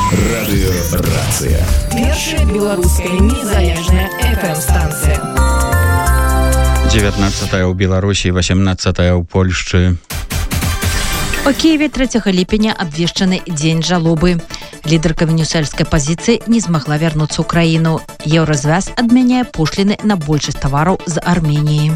Радыёрацыя. Першая беларуская незалежная FM-станцыя. 19 ў Беларусі, 18 ў Польшчы. У Киеве 3 ліпеня абвешчаны дзень жалобы. Лідарка венесуэльскай пазіцыі не змагла вярнуцца ў краіну. Еўразвяз адмяняе пошліны на большасць тавараў з Арменіі.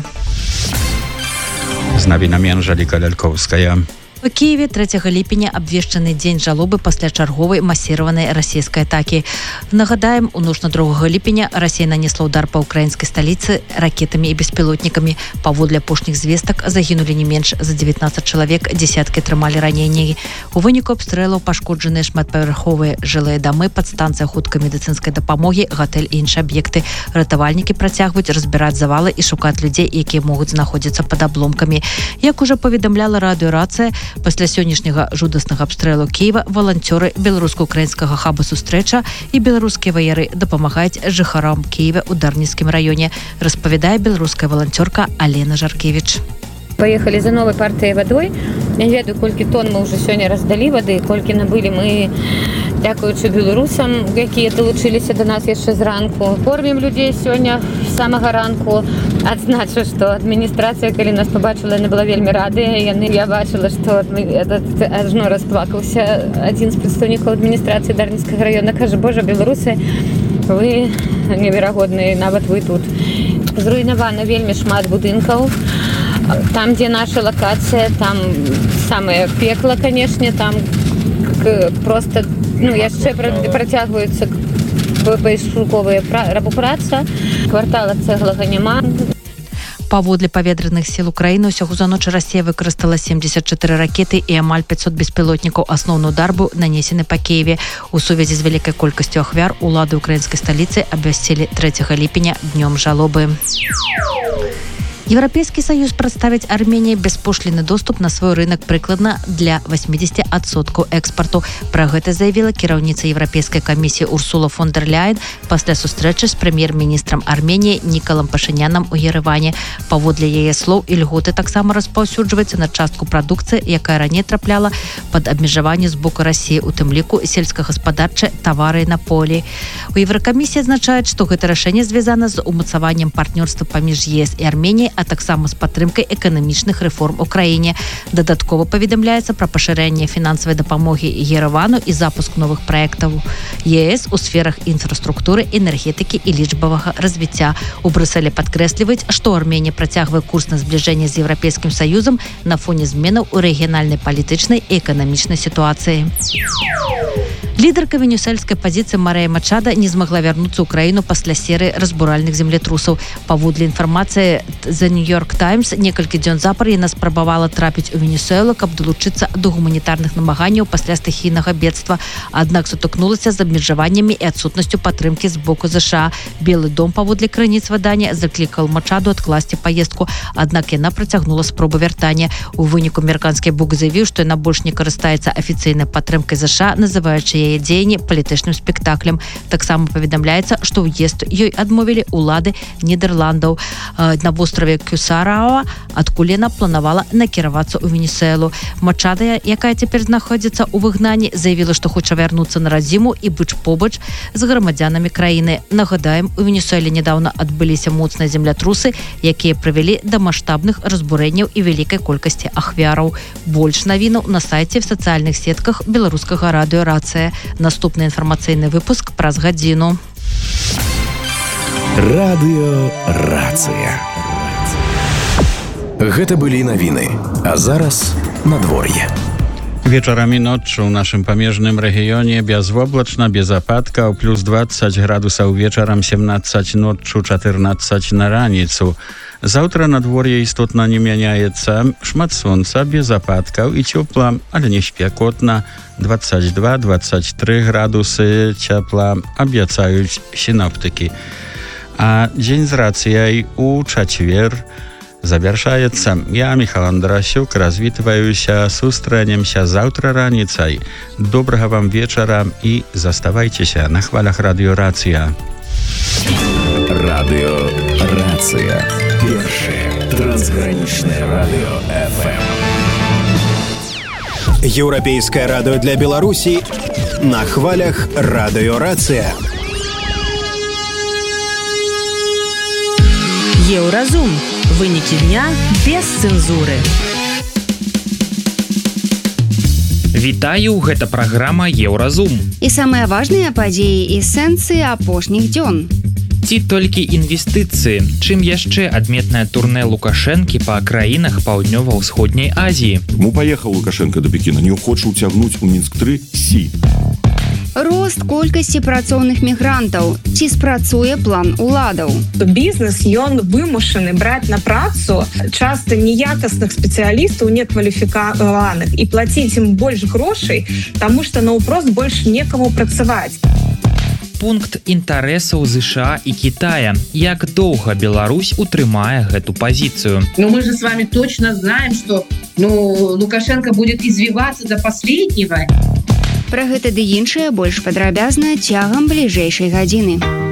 З навінамі Анжэліка Лялькоўская. У Киеве 3 ліпеня абвешчаны дзень жалобы пасля чарговай масіраванай расійскай атакі. Нагадаем, у ноч на 2 ліпеня Расія нанесла удар па ўкраінскай сталіцы ракетамі і беспілотнікамі. Паводле апошніх звестак загінулі не менш за 19 чалавек, дзесяткі атрымалі раненні. У выніку абстрэлаў пашкоджаныя шматпавярховыя жылыя дамы, падстанцыя хуткай медыцынскай дапамогі, гатэль і іншыя аб'екты. Ратавальнікі працягваюць разбіраць завалы і шукаць людзей, якія могуць знаходзіцца пад абломкамі. Як ужо паведамляла радыёрацыя, пасля сённяшняга жудаснага абстрэлу Киева валанцёры беларуска-украінскага хаба «Сустрэча» і беларускія ваяры дапамагаюць жыхарам Киева ў Дарніцкім раёне, распавядае беларуская валанцёрка Алена Жаркевіч. Поехали за новой партией водой. Я не ведаю, колькі тонн мы уже сёння раздалі вады, колькі набылі мы, дзякуючы беларусам, якія далучыліся до нас яшчэ зранку. Кормім людзей сёння з самага ранку. Адзначу, што адміністрацыя, калі нас побачила, яна была вельмі радая. Я бачыла, што ажно расплакаўся адзін з прадстаўнікоў адміністрацыі Дарніцкага раёна. Кажа: «Божа, беларусы, вы неверагодныя, нават вы тут». Зруйнавана вельмі шмат будынкаў. Там, дзе наша лакацыя, там самае пекла, канешне, там просто, яшчэ працягваюцца пошуковая праца, квартала цэглага няма. Паводле паветраных сіл Украіны ўсяго за ноч Расія выкарыстала 74 ракеты і амаль 500 беспілотнікаў. Асноўны удар быў нанесены па Киеве. У сувязі з вялікай колькасцю ахвяр улады украінскай сталіцы абвясцілі 3 ліпеня днём жалобы. Еўрапейскі саюз прадставіць Арменіі беспошліны доступ на свой рынок прыкладна для 80% экспарту. Пра гэта заявіла кіраўніца Еўрапейскай камісіі Урсула фон дер Ляйен пасля сустрэчы з прэм'ер-міністрам Арменіі Нікалам Пашынянам у Ерэване. Паводле яе слоў, ільготы таксама распаўсюджваюцца на частку прадукцыі, якая раней трапляла пад абмежаванне з боку Расіі, у тым ліку сельскагаспадарчыя тавары на полі. У Еўракамісіі адзначаюць, што гэта рашэнне звязана з умацаваннем партнёрства паміж ЕС і Арменіяй, а таксама з падтрымкай эканамічных рэформ у краіне. Дадаткова паведамляецца пра пашырэнне фінансавай дапамогі Ерэвану і запуск новых праектаў ЕС у сферах інфраструктуры, энергетыкі і лічбавага развіцця. У Брюсселі падкрэсліваюць, што Арменія працягвае курс на збліжэнне з Еўрапейскім саюзам на фоне зменаў у рэгіянальнай палітычнай і эканамічнай сітуацыі. Лідарка венесуэльскай пазіцыі Марыя Мачада не змагла вярнуцца ў краіну пасля серыі разбуральных землетрусаў. Паводле інфармацыі The New York Times, некалькі дзён запар яна спрабавала трапіць у Венесуэлу, каб далучыцца да гуманітарных намаганняў пасля стыхійнага бедства. Аднак сутыкнулася з абмежаваннямі і адсутнасцю падтрымкі з боку ЗША. Белы дом, паводле крыніц выдання, заклікаў Мачаду адкласці паездку, аднак яна працягнула спробу вяртання. У выніку амерыканскі бок заявіў, што яна больш не карыстаецца афіцыйнай падтрымкай ЗША, называючы яе дзеянні палітычным спектаклем. Таксама паведамляецца, што ўезд ёй адмовілі ўлады Нідерландаў на востраве Кюсараа, адкуль яна планавала накіравацца ў Венесуэлу. Мачада, якая цяпер знаходзіцца ў выгнанні, заявіла, што хоча вярнуцца на радзіму і быць побач з грамадзянамі краіны. Нагадаем, у Венесуэле нядаўна адбыліся моцныя землятрусы, якія прывялі да маштабных разбурэнняў і вялікай колькасці ахвяраў. Больш навінаў на сайце в сацыяльных сетках беларускага радыёрацыя. Наступны інфармацыйны выпуск праз гадзіну. Радыёрацыя. Гэта былі навіны, а зараз надвор'е. Вечарам і ноччу ў нашым памежным рэгіёне бязвоблачна, без ападкаў, плюс 20 градусаў вечарам, 17 ноччу, 14 на раніцу. Заўтра надвор'е істотна не мяняецца, шмат сонца, без ападкаў і цёпла, але не спякотна, 22-23 градусы цяпла абяцаюць сіноптыкі. А дзень з рацыяй у чацвер завяршаецца. Я, Міхал Андрасюк, развітваюся, сустрэнемся заўтра раніцай. Добрага вам вечара і заставайцеся на хвалях радыёрацыя. Радыёрацыя. Першае трансгранічнае радыё FM. Еўрапейскае радыё для Беларусі на хвалях Радыёрацыя. Еўразум. Вынікі дня без цэнзуры. Вітаю, гэта праграма Еўразум. І самыя важныя падзеі і сэнсы апошніх дзён. Ці толькі інвестыцыі. Чым яшчэ адметнае турнэ Лукашэнкі па краінах Паўднёва-ўсходняй Азіі? Паехаў Лукашенко до Пекіна, не хоча ўцягнуць у Мінск-3 Сі. Рост колькасці працоўных мігрантаў. Ці спрацуе план уладаў? Бізнес, ён вымушаны браць на працу часта неякасных спецыялістаў, некваліфікаваных, і плаціць ім больш грошай, таму што наўпрост больш некаму працаваць. Пункт інтарэсаў США і Китая. Як доўга Беларусь утрымае гэту пазіцыю? Но мы же с вами точно знаем, что Лукашенко будет извиваться до последнего. Пра гэта ды іншае больш падрабязна цягам бліжэйшай гадзіны.